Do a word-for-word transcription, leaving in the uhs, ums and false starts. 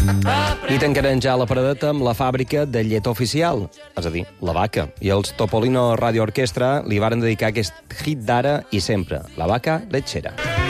I tancarem ja la paradeta amb la fàbrica de llet oficial, és a dir, la vaca. I els Topolino Radio Orquestra li varen dedicar aquest hit d'ara i sempre, la vaca lechera.